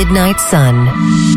Midnight Sun.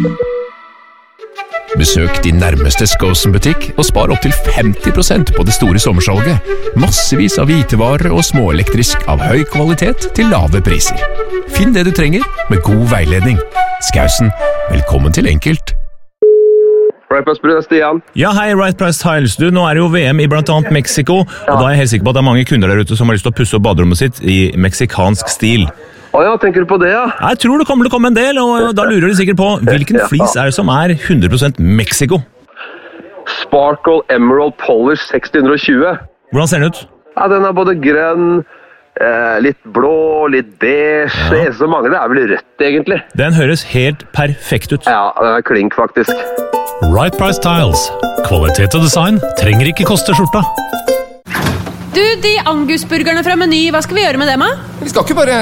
Besøk din nærmeste Skosen-butikk og spar opp til 50% på det store sommersalget. Massevis av hvitevarer og småelektrisk av høy kvalitet til lave priser. Finn det du trenger med god veiledning. Skausen, velkommen til Enkelt. Right Price Tiles, Stian. Ja, hei, Right Price Tiles. Du, nå det jo VM i blant annet Mexico, og da jeg helt sikker på at det mange kunder der ute som har lyst til å pusse opp baderommet sitt i meksikansk stil. Ja, tenker du på det, ja? Jeg tror det kommer til å komme en del, og da lurer de sikkert på hvilken flis det som 100% Mexico? Sparkle Emerald Polish 620. Hvordan ser den ut? Ja, den både grønn, litt blå, litt beige. Ja. Det eneste som mangler vel rødt, egentlig. Den høres helt perfekt ut. Ja, den klink, faktisk. Right Price Tiles. Kvalitet og design trenger ikke koste skjorta. Du, de Angus-burgerne fra Meny, hva skal vi gjøre med dem, da? Vi skal ikke bare...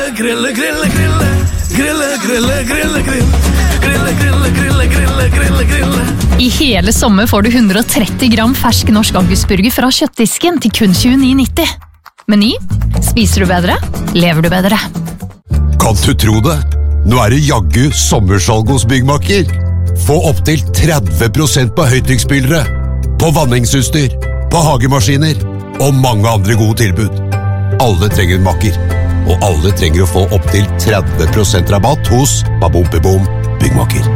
I hele sommer får du 130 gram fersk norsk Angus-burger fra kjøttdisken til kun 29,90. Meny. Spiser du bedre? Lever du bedre? Kan du tro det? Nå det jaggu sommersalg hos Byggmakker. Få opp til 30% på høytrykksspylere, på vanningsutstyr, på hagemaskiner og mange andre gode tilbud. Alle trenger en makker, og alle trenger å få opp til 30% rabatt hos Babom Byggmakker.